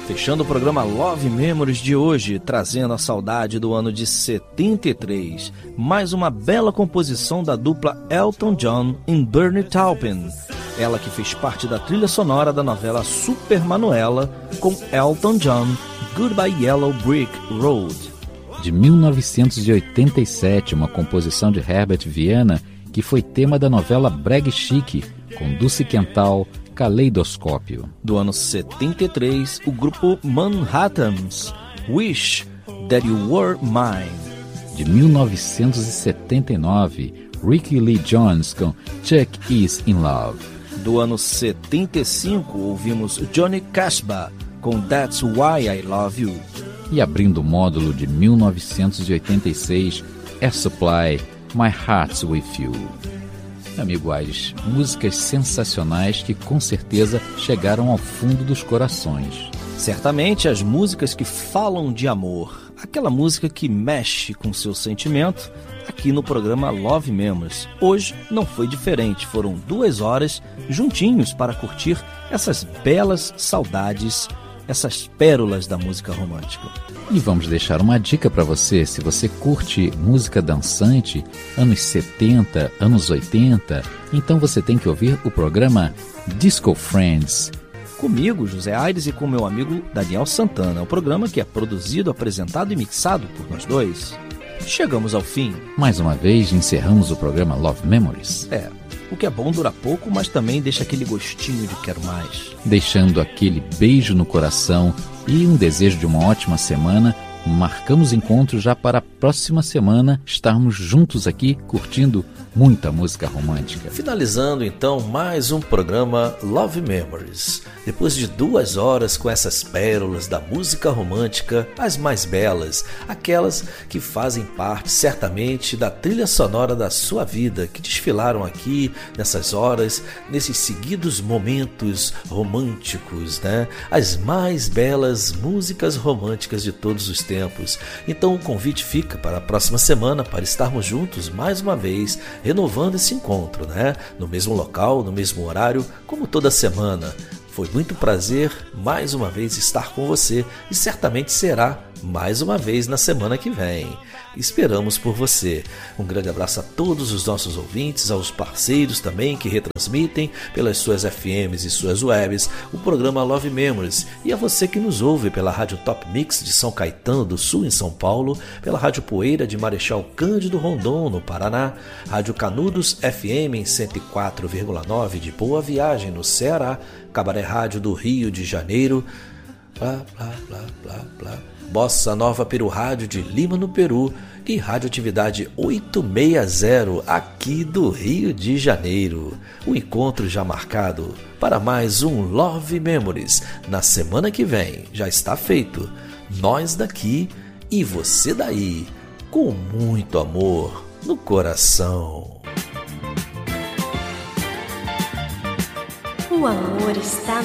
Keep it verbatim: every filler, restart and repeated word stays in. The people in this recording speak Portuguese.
Fechando o programa Love Memories de hoje, trazendo a saudade do ano de setenta e três. Mais uma bela composição da dupla Elton John e Bernie Taupin. Ela que fez parte da trilha sonora da novela Super Manuela, com Elton John, Goodbye Yellow Brick Road. De mil novecentos e oitenta e sete, uma composição de Herbert Viana, que foi tema da novela Brega Chique, com Dulce Quental, Caleidoscópio. Do ano setenta e três, o grupo Manhattans, Wish That You Were Mine. De mil novecentos e setenta e nove, Ricky Lee Jones com Chuck Is In Love. Do ano setenta e cinco, ouvimos Johnny Cashba com That's Why I Love You. E abrindo o módulo de mil novecentos e oitenta e seis, Air Supply, My Heart's With You. Amigo Aires, músicas sensacionais que com certeza chegaram ao fundo dos corações. Certamente as músicas que falam de amor, aquela música que mexe com seu sentimento, aqui no programa Love Memories. Hoje não foi diferente, foram duas horas juntinhos para curtir essas belas saudades, essas pérolas da música romântica. E vamos deixar uma dica para você, se você curte música dançante, anos setenta, anos oitenta, então você tem que ouvir o programa Disco Friends. Comigo, José Aires, e com meu amigo Daniel Santana. É um programa que é produzido, apresentado e mixado por nós dois. Chegamos ao fim. Mais uma vez, encerramos o programa Love Memories. É, o que é bom dura pouco, mas também deixa aquele gostinho de quero mais. Deixando aquele beijo no coração e um desejo de uma ótima semana. Marcamos encontro já para a próxima semana estarmos juntos aqui curtindo muita música romântica. Finalizando então mais um programa Love Memories. Depois de duas horas com essas pérolas da música romântica, as mais belas, aquelas que fazem parte certamente da trilha sonora da sua vida, que desfilaram aqui nessas horas, nesses seguidos momentos românticos, né? As mais belas músicas românticas de todos os tempos. Então o convite fica para a próxima semana para estarmos juntos mais uma vez, renovando esse encontro, né? No mesmo local, no mesmo horário, como toda semana. Foi muito prazer mais uma vez estar com você e certamente será mais uma vez na semana que vem. Esperamos por você. Um grande abraço a todos os nossos ouvintes, aos parceiros também que retransmitem pelas suas F Ms e suas webs o programa Love Memories, e a você que nos ouve pela Rádio Top Mix de São Caetano do Sul, em São Paulo, pela Rádio Poeira de Marechal Cândido Rondon, no Paraná, Rádio Canudos F M em cento e quatro vírgula nove de Boa Viagem, no Ceará, Cabaré Rádio do Rio de Janeiro, blá, blá, blá, blá, blá. Bossa Nova Peru Rádio de Lima, no Peru, e Radioatividade oitocentos e sessenta aqui do Rio de Janeiro. O encontro já marcado para mais um Love Memories na semana que vem. Já está feito. Nós daqui e você daí, com muito amor no coração. O amor está